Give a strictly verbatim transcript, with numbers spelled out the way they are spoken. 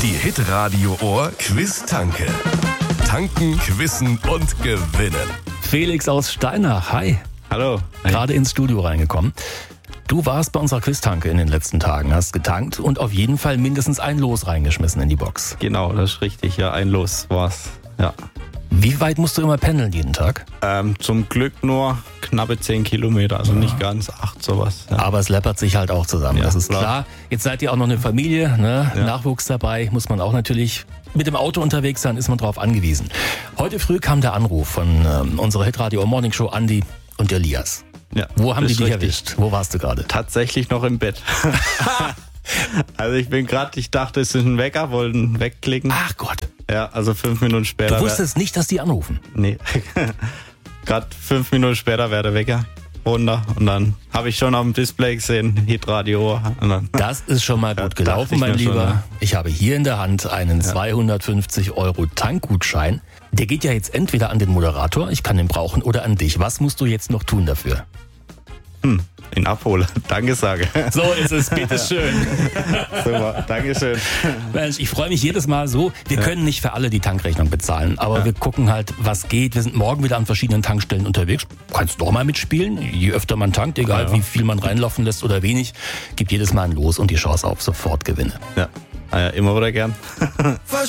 Die Hitradio Ohr Quiz-Tanke. Tanken, quizzen und gewinnen. Felix aus Steinach, hi. Hallo. Gerade ins Studio reingekommen. Du warst bei unserer Quiz-Tanke in den letzten Tagen, hast getankt und auf jeden Fall mindestens ein Los reingeschmissen in die Box. Genau, das ist richtig. Ja, ein Los war's. Ja. Wie weit musst du immer pendeln jeden Tag? Ähm, zum Glück nur knappe zehn Kilometer, also nicht ganz acht, sowas. Ja. Aber es läppert sich halt auch zusammen, Ja, das ist klar. klar. Jetzt seid ihr auch noch eine Familie, ne? Ja. Nachwuchs dabei, muss man auch natürlich mit dem Auto unterwegs sein, ist man drauf angewiesen. Heute früh kam der Anruf von ähm, unserer Hitradio Morning Show, Andi und Elias. Ja, Wo haben das die ist dich richtig. erwischt? Wo warst du gerade? Tatsächlich noch im Bett. Also ich bin gerade, ich dachte, es ist ein Wecker, wollten wegklicken. Ach Gott, Ja, also fünf Minuten später. du wär- wusstest nicht, dass die anrufen. Nee. Gerade fünf Minuten später wäre der Wecker runter und dann habe ich schon auf dem Display gesehen, Hitradio. Und dann, Das ist schon mal Ja, gut dachte gelaufen, ich mein mir schon, Lieber. ja. Ich habe hier in der Hand einen zweihundertfünfzig Euro Tankgutschein. Der geht ja jetzt entweder an den Moderator, ich kann den brauchen, oder an dich. Was musst du jetzt noch tun dafür? hm, ihn abhole. Danke, sage. So ist es, bitteschön. Super, Dankeschön. Mensch, ich freue mich jedes Mal so. Wir können nicht für alle die Tankrechnung bezahlen, aber wir gucken halt, was geht. Wir sind morgen wieder an verschiedenen Tankstellen unterwegs. Kannst doch mal mitspielen. Je öfter man tankt, egal Ja, ja. wie viel man reinlaufen lässt oder wenig, gibt jedes Mal ein Los und die Chance auf Sofortgewinne. Ja, ah ja immer wieder gern.